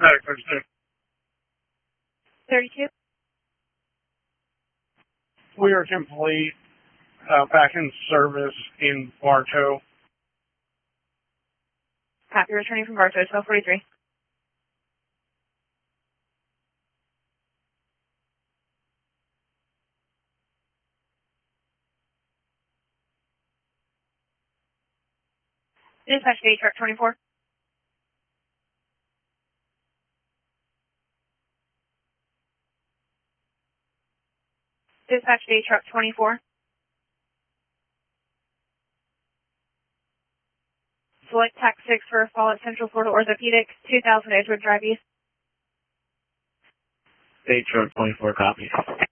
Medic 32. 32. We are complete. Back in service in Bartow. Copy, returning from Bartow, 1243. Dispatch to truck 24. Dispatch to truck 24. Select TAC 6 for a fall at Central Florida Orthopedic, 2000 Edgewood Drive East. State truck 24, copy.